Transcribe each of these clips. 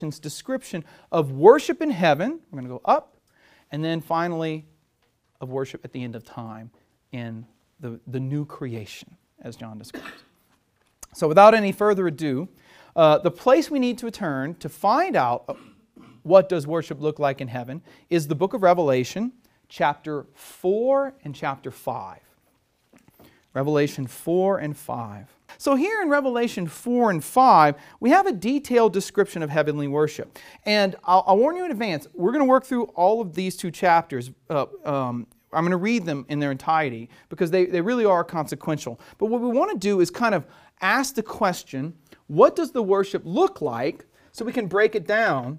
description of worship in heaven. We're going to go up, and then finally of worship at the end of time in the new creation, as John describes. So without any further ado, the place we need to return to find out what does worship look like in heaven is the book of Revelation, chapter 4 and chapter 5. Revelation 4 and 5. So here in Revelation 4 and 5, we have a detailed description of heavenly worship. And I'll warn you in advance, we're going to work through all of these two chapters. I'm going to read them in their entirety because they really are consequential. But what we want to do is kind of ask the question, what does the worship look like, so we can break it down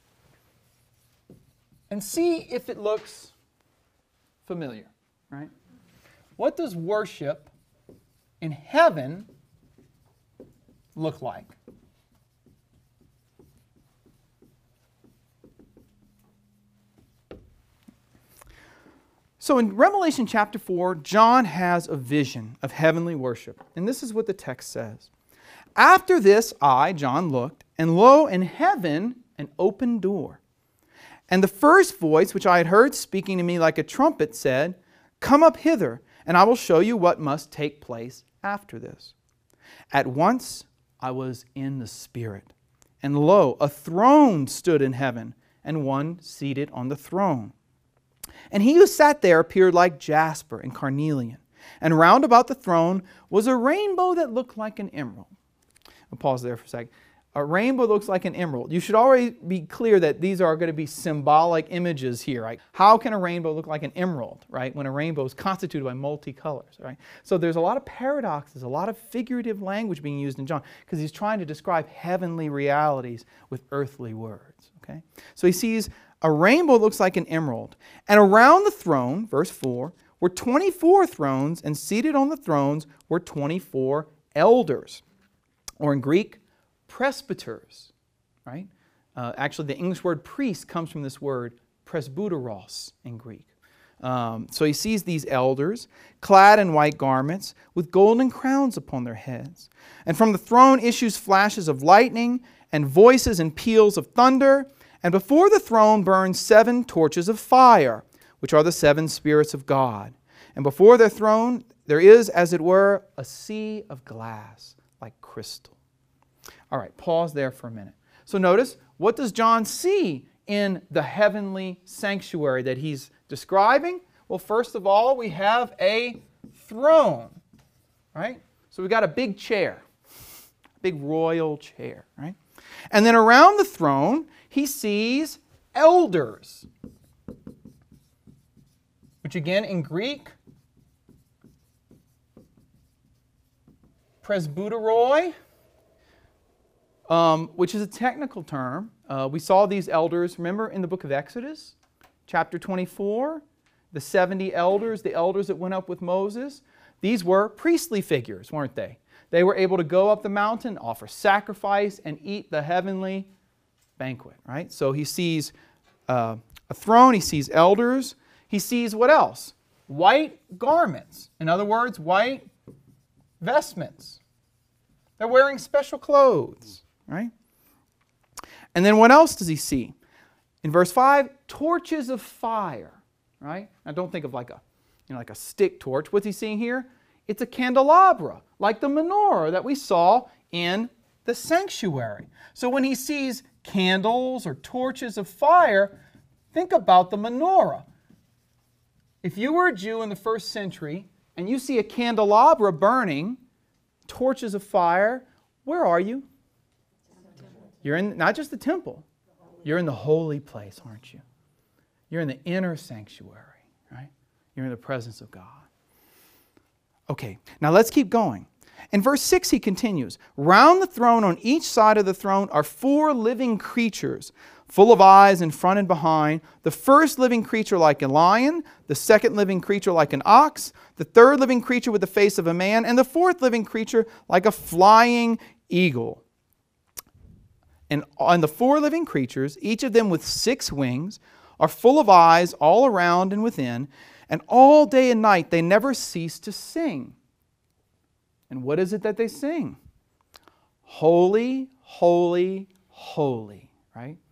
and see if it looks familiar, right? What does worship in heaven look like? So in Revelation chapter 4, John has a vision of heavenly worship. And this is what the text says. After this, I, John, looked, and lo, in heaven an open door. And the first voice which I had heard speaking to me like a trumpet said, "Come up hither, and I will show you what must take place after this." At once I was in the Spirit, and lo, a throne stood in heaven, and one seated on the throne. And he who sat there appeared like jasper and carnelian, and round about the throne was a rainbow that looked like an emerald. I'll pause there for a second. A rainbow looks like an emerald. You should already be clear that these are going to be symbolic images here. Right? How can a rainbow look like an emerald, right, when a rainbow is constituted by multicolors? Right? So there's a lot of paradoxes, a lot of figurative language being used in John because he's trying to describe heavenly realities with earthly words. Okay? So he sees a rainbow looks like an emerald. And around the throne, verse 4, were 24 thrones, and seated on the thrones were 24 elders. Or in Greek, presbyters, right? Actually, the English word priest comes from this word presbyteros in Greek. So he sees these elders clad in white garments with golden crowns upon their heads. And from the throne issues flashes of lightning and voices and peals of thunder. And before the throne burn 7 torches of fire, which are the 7 spirits of God. And before their throne there is, as it were, a sea of glass like crystal. All right, pause there for a minute. So notice, what does John see in the heavenly sanctuary that he's describing? Well, first of all, we have a throne, right? So we've got a big chair, a big royal chair, right? And then around the throne, he sees elders, which again in Greek, presbyteroi, which is a technical term. We saw these elders, remember in the book of Exodus, chapter 24, the 70 elders, the elders that went up with Moses. These were priestly figures, weren't they? They were able to go up the mountain, offer sacrifice, and eat the heavenly banquet, right? So he sees a throne, he sees elders, he sees what else? White garments. In other words, white vestments. They're wearing special clothes, right? And then what else does he see? In verse 5, torches of fire, right? Now don't think of like a stick torch. What's he seeing here? It's a candelabra, like the menorah that we saw in the sanctuary. So when he sees candles or torches of fire, think about the menorah. If you were a Jew in the first century and you see a candelabra burning, torches of fire, where are you? You're in not just the temple, you're in the holy place, aren't you? You're in the inner sanctuary, right? You're in the presence of God. Okay, now let's keep going. In verse 6 he continues, "Round the throne on each side of the throne are 4 living creatures, full of eyes in front and behind. The first living creature like a lion, the second living creature like an ox, the third living creature with the face of a man, and the fourth living creature like a flying eagle. And on the 4 living creatures, each of them with 6 wings, are full of eyes all around and within, and all day and night they never cease to sing." And what is it that they sing? "Holy, holy, holy," right?